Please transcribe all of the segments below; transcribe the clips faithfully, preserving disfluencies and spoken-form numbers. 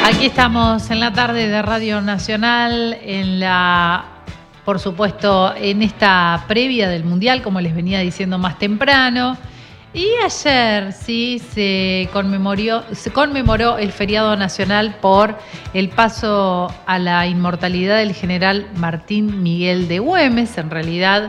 Aquí estamos en la tarde de Radio Nacional, en la, por supuesto, en esta previa del Mundial, como les venía diciendo más temprano. Y ayer sí se conmemoró, se conmemoró el feriado nacional por el paso a la inmortalidad del general Martín Miguel de Güemes. En realidad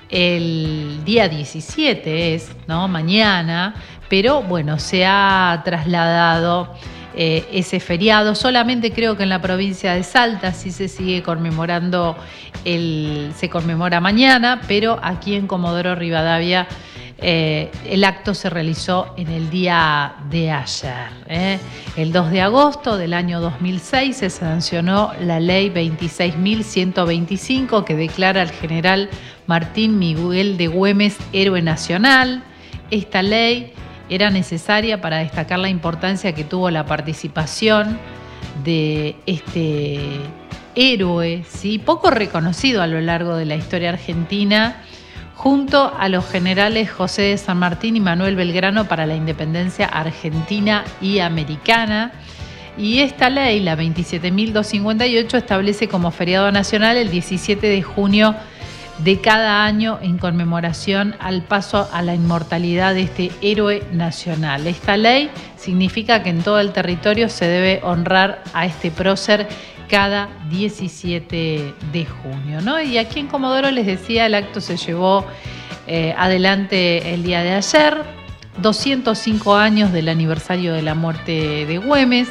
el día diecisiete es, ¿no? Mañana, pero bueno, se ha trasladado eh, ese feriado. Solamente creo que en la provincia de Salta sí se sigue conmemorando, el, se conmemora mañana, pero aquí en Comodoro Rivadavia Eh, el acto se realizó en el día de ayer. ¿eh? El dos de agosto del año dos mil seis se sancionó la ley veintiséis mil ciento veinticinco que declara al general Martín Miguel de Güemes héroe nacional. Esta ley era necesaria para destacar la importancia que tuvo la participación de este héroe, ¿sí? Poco reconocido a lo largo de la historia argentina, junto a los generales José de San Martín y Manuel Belgrano para la independencia argentina y americana. Y esta ley, la veintisiete mil doscientos cincuenta y ocho, establece como feriado nacional el diecisiete de junio de cada año en conmemoración al paso a la inmortalidad de este héroe nacional. Esta ley significa que en todo el territorio se debe honrar a este prócer cada diecisiete de junio, ¿no? Y aquí en Comodoro, les decía, el acto se llevó eh, adelante el día de ayer, doscientos cinco años del aniversario de la muerte de Güemes,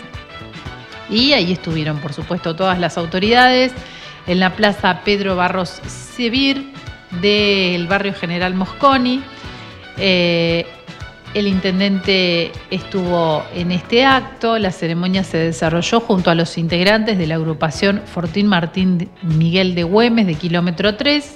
y ahí estuvieron, por supuesto, todas las autoridades en la plaza Pedro Barros Civir del barrio General Mosconi. Eh, El intendente estuvo en este acto. La ceremonia se desarrolló junto a los integrantes de la agrupación Fortín Martín Miguel de Güemes de kilómetro tres,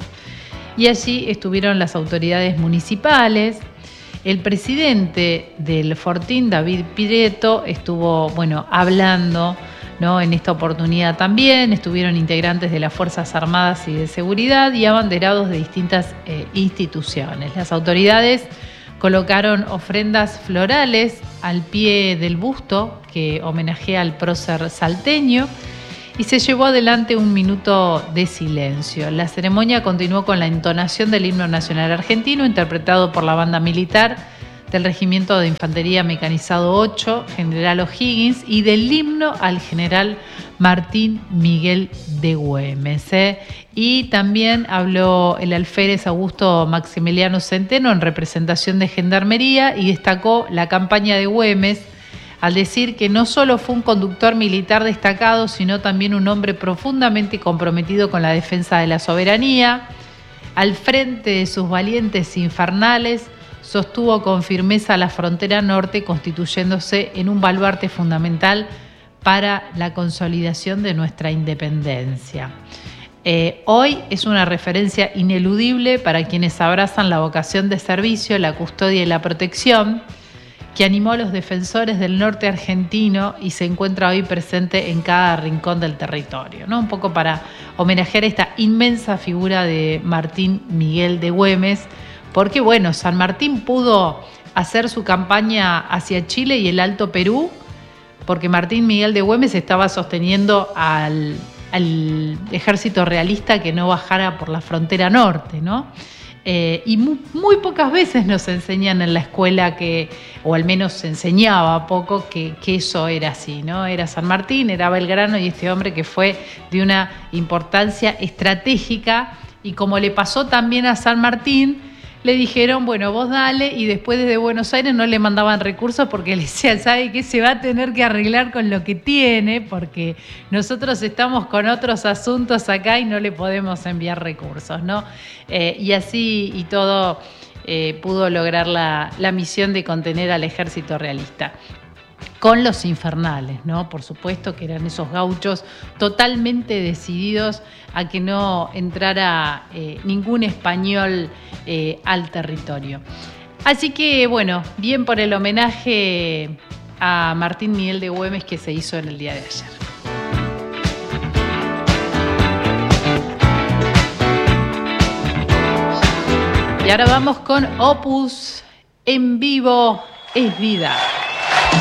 y allí estuvieron las autoridades municipales. El presidente del Fortín, David Pireto, estuvo, bueno, hablando, ¿no? En esta oportunidad también estuvieron integrantes de las Fuerzas Armadas y de Seguridad y abanderados de distintas eh, instituciones. Las autoridades colocaron ofrendas florales al pie del busto que homenajea al prócer salteño y se llevó adelante un minuto de silencio. La ceremonia continuó con la entonación del himno nacional argentino, interpretado por la banda militar del Regimiento de Infantería Mecanizado ocho, General O'Higgins, y del himno al general Martín Miguel de Güemes. ¿eh? Y también habló el alférez Augusto Maximiliano Centeno en representación de Gendarmería y destacó la campaña de Güemes al decir que no solo fue un conductor militar destacado, sino también un hombre profundamente comprometido con la defensa de la soberanía. Al frente de sus valientes infernales, sostuvo con firmeza la frontera norte, constituyéndose en un baluarte fundamental para la consolidación de nuestra independencia. Eh, hoy es una referencia ineludible para quienes abrazan la vocación de servicio, la custodia y la protección que animó a los defensores del norte argentino y se encuentra hoy presente en cada rincón del territorio, ¿no? Un poco para homenajear esta inmensa figura de Martín Miguel de Güemes, porque bueno, San Martín pudo hacer su campaña hacia Chile y el Alto Perú, porque Martín Miguel de Güemes estaba sosteniendo al, al ejército realista que no bajara por la frontera norte, ¿no? Eh, y muy, muy pocas veces nos enseñan en la escuela que, o al menos se enseñaba poco, que, que eso era así, ¿no? Era San Martín, era Belgrano y este hombre que fue de una importancia estratégica, y como le pasó también a San Martín, le dijeron, bueno, vos dale, y después desde Buenos Aires no le mandaban recursos porque le decían, ¿sabe qué? Se va a tener que arreglar con lo que tiene porque nosotros estamos con otros asuntos acá y no le podemos enviar recursos, ¿no? Eh, y así y todo eh, pudo lograr la, la misión de contener al ejército realista. Con los infernales, ¿no? Por supuesto que eran esos gauchos totalmente decididos a que no entrara eh, ningún español eh, al territorio. Así que, bueno, bien por el homenaje a Martín Miguel de Güemes que se hizo en el día de ayer. Y ahora vamos con Opus en vivo es vida.